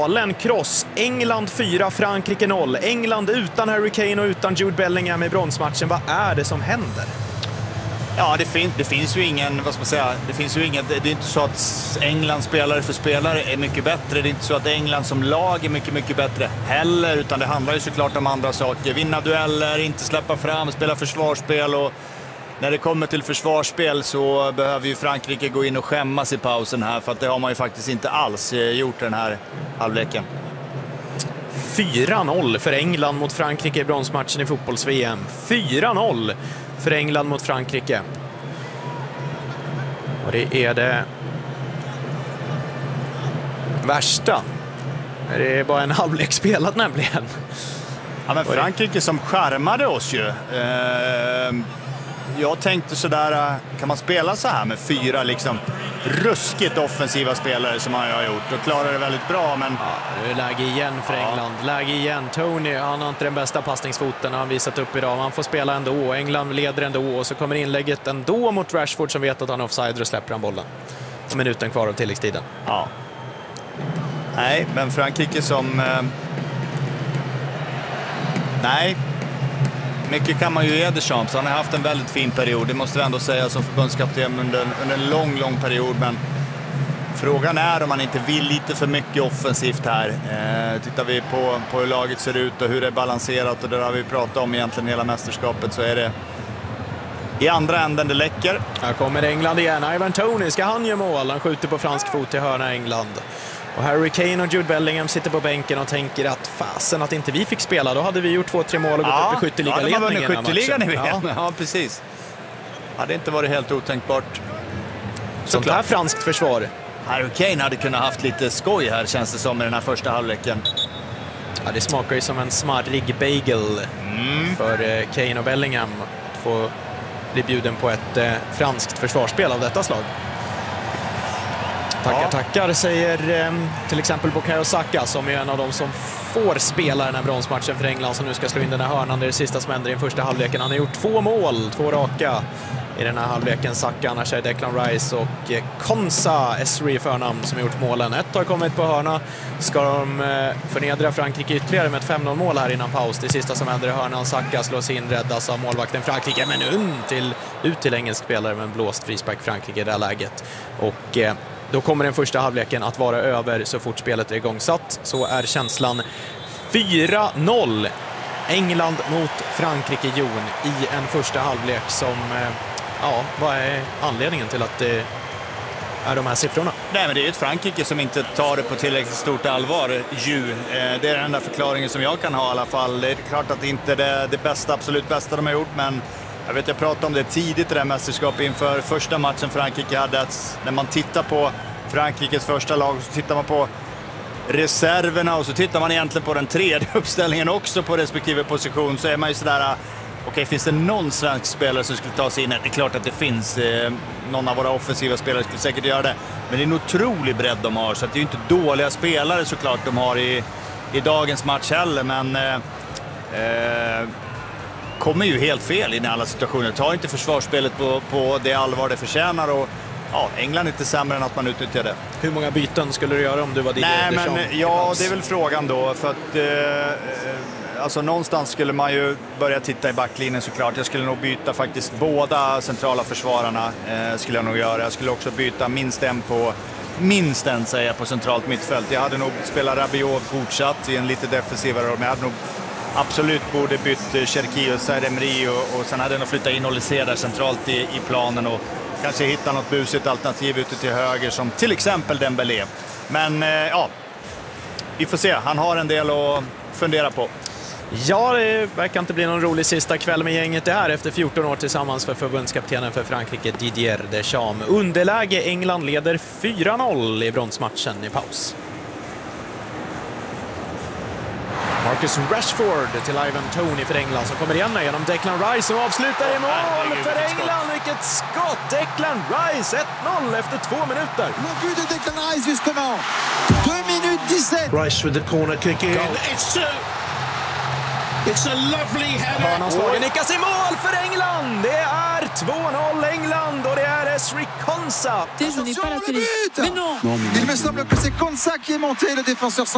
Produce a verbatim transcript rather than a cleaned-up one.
galen cross. England fyra, Frankrike noll. England utan Harry Kane och utan Jude Bellingham i bronsmatchen. Vad är det som händer? Ja, det, fin det finns ju ingen, vad ska man säga, det finns ju inget, det är inte så att England spelare för spelare är mycket bättre. Det är inte så att England som lag är mycket, mycket bättre heller, utan det handlar ju såklart om andra saker. Vinna dueller, inte släppa fram, spela försvarsspel, och när det kommer till försvarsspel så behöver ju Frankrike gå in och skämmas i pausen här, för att det har man ju faktiskt inte alls gjort den här halvleken. fyra noll för England mot Frankrike i bronsmatchen i fotbolls-V M. fyra noll för England mot Frankrike. Och det är det värsta. Det är bara en halvlek spelat nämligen. Ja, men Frankrike som skärmade oss ju. Eh, jag tänkte sådär, kan man spela så här med fyra liksom ruskigt offensiva spelare som han har gjort? Då klarar det väldigt bra, men... Ja, det är läge igen för England. Ja. Läge igen. Tony, han har inte den bästa passningsfoten, har han visat upp idag. Man får spela ändå. England leder ändå, och så kommer inlägget ändå mot Rashford som vet att han är offside, och släpper han bollen. Minuten kvar av tilläggstiden. Ja. Nej, men Frankrike som... Eh... Nej. Mycket kan man ju ge Deschamps. Han har haft en väldigt fin period. Det måste vi ändå säga som förbundskapten under, under en lång, lång period. Men frågan är om man inte vill lite för mycket offensivt här. Eh, tittar vi på, på hur laget ser ut och hur det är balanserat, och det har vi pratat om egentligen hela mästerskapet, så är det i andra änden det läcker. Här kommer England igen. Ivan Toney, ska han göra mål? Han skjuter på fransk fot till hörna England. Och Harry Kane och Jude Bellingham sitter på bänken och tänker att fasen att inte vi fick spela. Då hade vi gjort två, tre mål och gått ja, upp i skytteligaledningen. Ja, skytteligan i V M. Ja. Ja, precis. Hade inte varit helt otänkbart. Sånt här franskt försvar. Harry Kane hade kunnat haft lite skoj här, känns det som, i den här första halvleken. Ja, det smakar ju som en smarrig bagel mm. för Kane och Bellingham att få bli bjuden på ett eh, franskt försvarsspel av detta slag. Tackar, ja. tackar, säger eh, till exempel Bukayo Saka, som är en av dem som får spela den här bronsmatchen för England, som nu ska slå in den här hörnan. Det är det sista som händer i den första halvleken. Han har gjort två mål, två raka i den här halvleken. Saka, annars är Declan Rice och eh, Konsa Esri förnamn som har gjort målen. Ett har kommit på hörna. Ska de eh, förnedra Frankrike ytterligare med ett fem noll mål här innan paus? Det sista som händer i hörnan. Saka slås in, räddas av målvakten Frankrike, men un till, ut till engelsk spelare med en blåst frispark Frankrike i det här läget. Och eh, då kommer den första halvleken att vara över så fort spelet är igångsatt. Så är känslan. fyra noll England mot Frankrike, Jon, i en första halvlek som, ja, vad är anledningen till att det är de här siffrorna? Nej, men det är ett Frankrike som inte tar det på tillräckligt stort allvar ju. Det är den enda förklaringen som jag kan ha i alla fall. Det är klart att det inte är det bästa, absolut bästa de har gjort, men jag vet, jag pratade om det tidigt i det här mästerskapet inför första matchen Frankrike hade, att när man tittar på Frankrikes första lag så tittar man på reserverna och så tittar man egentligen på den tredje uppställningen också på respektive position, så är man ju sådär, okej, okay, finns det någon svensk spelare som skulle ta sig in? Det är klart att det finns, eh, någon av våra offensiva spelare skulle säkert göra det, men det är en otrolig bredd de har, så att det är ju inte dåliga spelare såklart de har i, i dagens match heller, men eh, eh, kommer ju helt fel i alla situationer. Tar inte försvarsspelet på, på det allvar det förtjänar, och ja, England är inte sämre än att man utnyttjar det. Hur många byten skulle du göra om du var Didier Nej, Deschamps? men ja, det är väl frågan då, för att eh, alltså någonstans skulle man ju börja titta i backlinjen såklart. Jag skulle nog byta faktiskt båda centrala försvararna, eh, skulle jag nog göra. Jag skulle också byta minst en på minst en säger jag på centralt mittfält. Jag hade nog spelat Rabiot fortsatt i en lite defensivare roll, men jag hade nog absolut borde bytt Cherki och Saremri, och, och sen hade jag nog flyttat in Olysée där centralt i, i planen och kanske hitta något busigt alternativ ute till höger som till exempel Dembélé. Men eh, ja, vi får se. Han har en del att fundera på. Ja, det verkar inte bli någon rolig sista kväll med gänget det här efter fjorton år tillsammans för förbundskaptenen för Frankrike, Didier Deschamps. Underläge, England leder fyra noll i bronsmatchen i paus. Marcus Rashford till Ivan Toney för England som kommer igen genom Declan Rice som avslutar i mål för England. Vilket skott! Declan Rice ett noll efter två minuter. Le but de Declan Rice justement. deux minutes dix-sept. Rice with the corner kick in. It's a, it's a lovely header. Hörnaslagen nickas i mål för England. Det är två noll England och det är Esri Konsa. Il me semble que c'est Konsa qui est monté, le défenseur